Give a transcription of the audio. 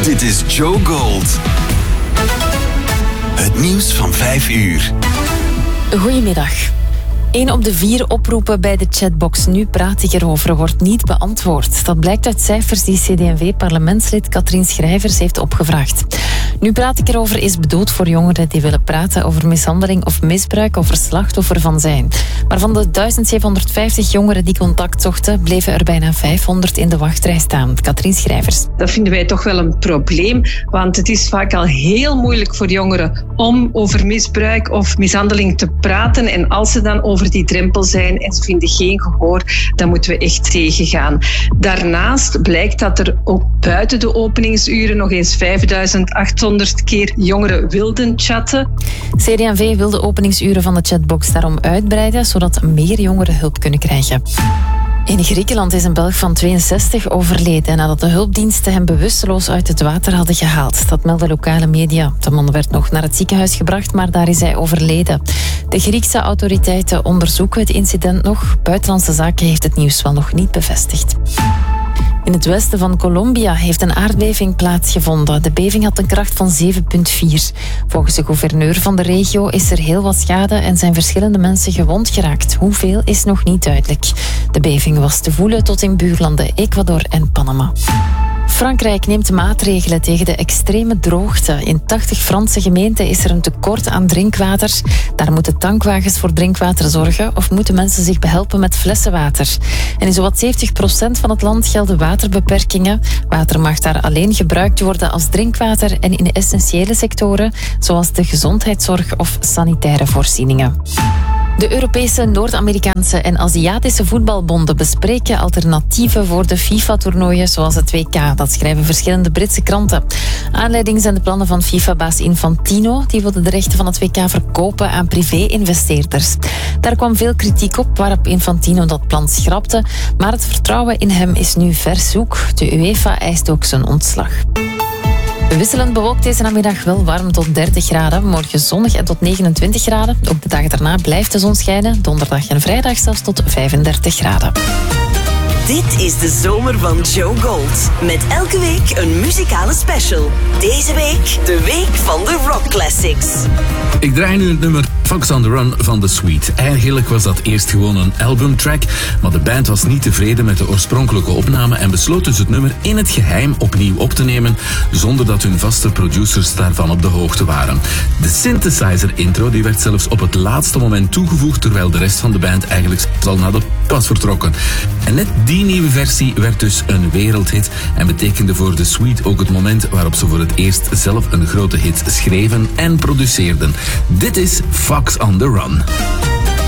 Dit is Joe Gold. Het nieuws van 5 uur. Goedemiddag. 1 op de 4 oproepen bij de chatbox Nu praat ik erover wordt niet beantwoord. Dat blijkt uit cijfers die CD&V-parlementslid Katrien Schrijvers heeft opgevraagd. Nu praat ik erover is bedoeld voor jongeren die willen praten over mishandeling of misbruik of er slachtoffer van zijn. Maar van de 1750 jongeren die contact zochten, bleven er bijna 500 in de wachtrij staan. Katrien Schrijvers. Dat vinden wij toch wel een probleem, want het is vaak al heel moeilijk voor jongeren om over misbruik of mishandeling te praten. En als ze dan over die drempel zijn en ze vinden geen gehoor, dan moeten we echt tegengaan. Daarnaast blijkt dat er ook buiten de openingsuren nog eens 5800 keer jongeren wilden chatten. CD&V wil de openingsuren van de chatbox daarom uitbreiden, zodat meer jongeren hulp kunnen krijgen. In Griekenland is een Belg van 62 overleden nadat de hulpdiensten hem bewusteloos uit het water hadden gehaald. Dat melden lokale media. De man werd nog naar het ziekenhuis gebracht, maar daar is hij overleden. De Griekse autoriteiten onderzoeken het incident nog. Buitenlandse Zaken heeft het nieuws wel nog niet bevestigd. In het westen van Colombia heeft een aardbeving plaatsgevonden. De beving had een kracht van 7,4. Volgens de gouverneur van de regio is er heel wat schade en zijn verschillende mensen gewond geraakt. Hoeveel is nog niet duidelijk. De beving was te voelen tot in buurlanden Ecuador en Panama. Frankrijk neemt maatregelen tegen de extreme droogte. In 80 Franse gemeenten is er een tekort aan drinkwater. Daar moeten tankwagens voor drinkwater zorgen of moeten mensen zich behelpen met flessenwater. En in zowat 70% van het land gelden waterbeperkingen. Water mag daar alleen gebruikt worden als drinkwater en in essentiële sectoren, zoals de gezondheidszorg of sanitaire voorzieningen. De Europese, Noord-Amerikaanse en Aziatische voetbalbonden bespreken alternatieven voor de FIFA-toernooien zoals het WK. Dat schrijven verschillende Britse kranten. Aanleiding zijn de plannen van FIFA-baas Infantino. Die wilde de rechten van het WK verkopen aan privé-investeerders. Daar kwam veel kritiek op, waarop Infantino dat plan schrapte. Maar het vertrouwen in hem is nu verzoek. De UEFA eist ook zijn ontslag. Wisselend bewolkt deze namiddag, wel warm tot 30 graden. Morgen zonnig en tot 29 graden. Ook de dag daarna blijft de zon schijnen. Donderdag en vrijdag zelfs tot 35 graden. Dit is de zomer van Joe Gold. Met elke week een muzikale special. Deze week de week van de Rock Classics. Ik draai nu het nummer Fox on the Run van The Sweet. Eigenlijk was dat eerst gewoon een albumtrack, maar de band was niet tevreden met de oorspronkelijke opname en besloot dus het nummer in het geheim opnieuw op te nemen, zonder dat hun vaste producers daarvan op de hoogte waren. De synthesizer intro die werd zelfs op het laatste moment toegevoegd, terwijl de rest van de band eigenlijk al naar de pas vertrokken. En net die nieuwe versie werd dus een wereldhit en betekende voor The Sweet ook het moment waarop ze voor het eerst zelf een grote hit schreven en produceerden. Dit is Fox on the Run.